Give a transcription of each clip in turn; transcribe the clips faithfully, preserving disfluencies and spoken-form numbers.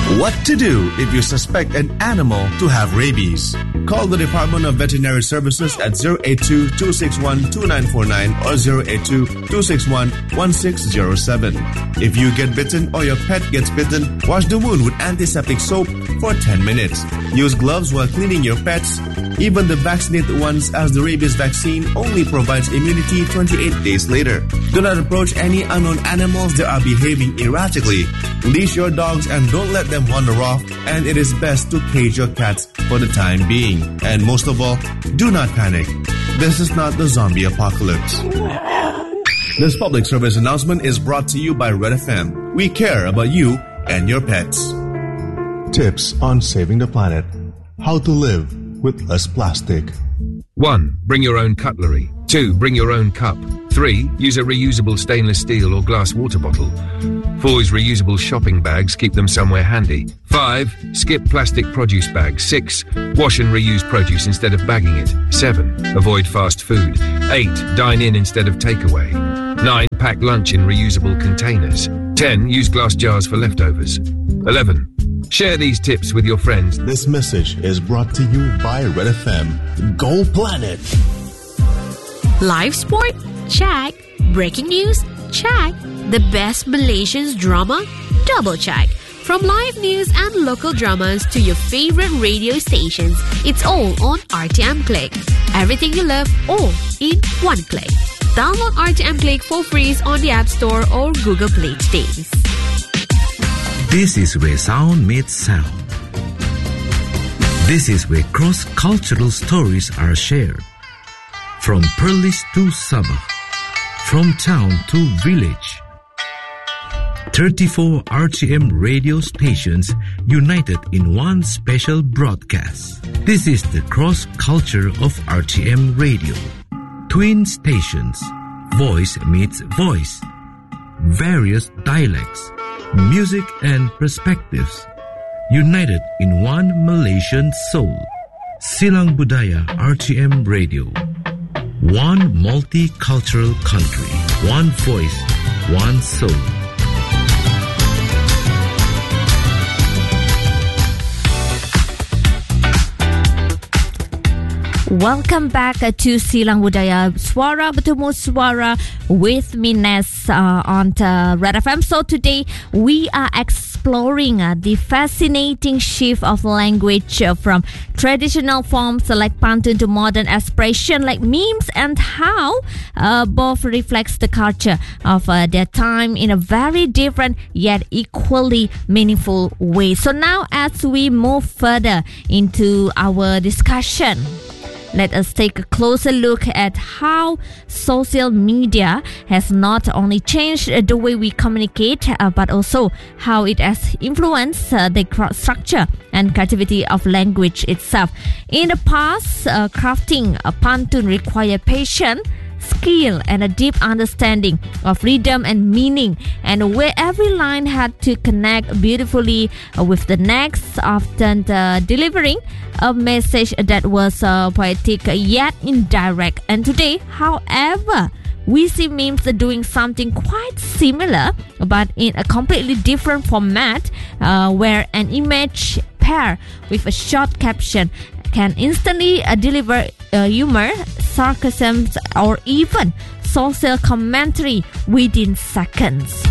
What to do if you suspect an animal to have rabies? Call the Department of Veterinary Services at zero eight two, two six one, two nine four nine or zero eight two, two six one, one six zero seven. If you get bitten or your pet gets bitten, wash the wound with antiseptic soap for ten minutes. Use gloves while cleaning your pets. Even the vaccinated ones, as the rabies vaccine only provides immunity twenty-eight days later. Do not approach any unknown animals that are behaving erratically. Leash your dogs and don't let them wander off, and it is best to cage your cats for the time being. And most of all, do not panic. This is not the zombie apocalypse. This public service announcement is brought to you by Red F M. We care about you and your pets. Tips on saving the planet. How to live with less plastic. one. Bring your own cutlery. two. Bring your own cup. three. Use a reusable stainless steel or glass water bottle. four. Use reusable shopping bags. Keep them somewhere handy. five. Skip plastic produce bags. six. Wash and reuse produce instead of bagging it. seven. Avoid fast food. eight. Dine in instead of takeaway. nine. Pack lunch in reusable containers. ten. Use glass jars for leftovers. eleven. Share these tips with your friends. This message is brought to you by Red F M. Go Planet! Live sport? Check. Breaking news? Check. The best Malaysian drama? Double check. From live news and local dramas to your favorite radio stations, it's all on R T M Click. Everything you love, all in one click. Download R T M Click for free on the App Store or Google Play today. This is where sound meets sound. This is where cross-cultural stories are shared. From Perlis to Sabah, from town to village. thirty-four R T M radio stations united in one special broadcast. This is the cross-culture of R T M radio. Twin stations, voice meets voice. Various dialects, music and perspectives, united in one Malaysian soul. Silang Budaya R T M Radio. One multicultural country, one voice, one soul. Welcome back uh, to Silang Budaya, Suara Bertemu Suara with me, Ness, uh, on uh, Red F M. So today we are exploring uh, the fascinating shift of language uh, from traditional forms like pantun to modern expression like memes, and how uh, both reflects the culture of uh, their time in a very different yet equally meaningful way. So now as we move further into our discussion, let us take a closer look at how social media has not only changed the way we communicate, uh, but also how it has influenced uh, the structure and creativity of language itself. In the past, uh, crafting a pantun required patience, skill and a deep understanding of rhythm and meaning, and where every line had to connect beautifully uh, with the next, often uh, delivering a message that was uh, poetic yet indirect. And today, however, we see memes doing something quite similar, but in a completely different format, uh, where an image paired with a short caption can instantly uh, deliver uh, humor, sarcasm, or even social commentary within seconds.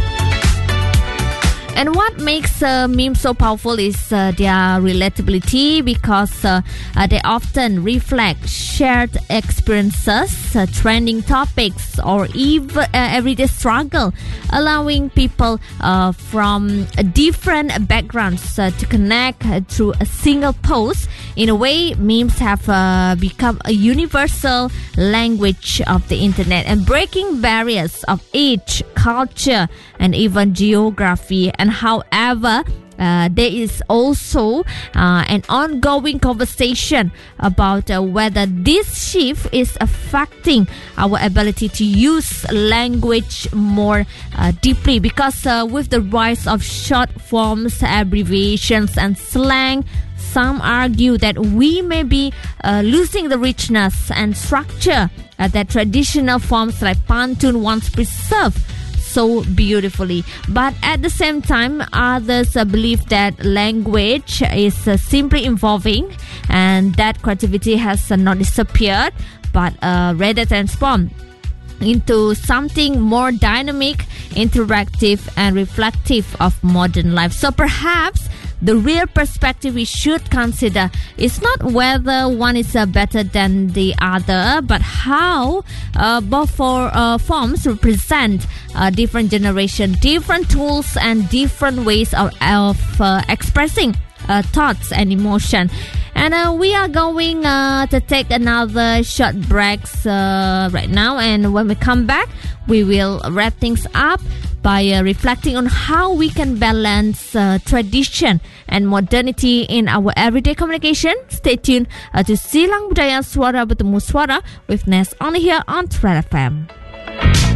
And what makes uh, memes so powerful is uh, their relatability, because uh, uh, they often reflect shared experiences, uh, trending topics, or even uh, everyday struggle, allowing people uh, from different backgrounds uh, to connect uh, through a single post. In a way, memes have uh, become a universal language of the internet and breaking barriers of age, culture, and even geography. And however, uh, there is also uh, an ongoing conversation about uh, whether this shift is affecting our ability to use language more uh, deeply, because uh, with the rise of short forms, abbreviations, and slang, some argue that we may be uh, losing the richness and structure uh, that traditional forms like pantun once preserved. so beautifully. But at the same time, others uh, believe that language is uh, simply evolving and that creativity has uh, not disappeared, but uh, rather transformed into something more dynamic, interactive, and reflective of modern life. So perhaps the real perspective we should consider is not whether one is uh, better than the other, but how uh, both for, uh, forms represent uh, different generation, different tools, and different ways of, of uh, expressing uh, thoughts and emotion. And uh, we are going uh, to take another short breaks uh, right now. And when we come back, we will wrap things up by uh, reflecting on how we can balance uh, tradition and modernity in our everyday communication. Stay tuned uh, to Silang Budaya Suara Bertemu Suara with Nes only here on Thread F M.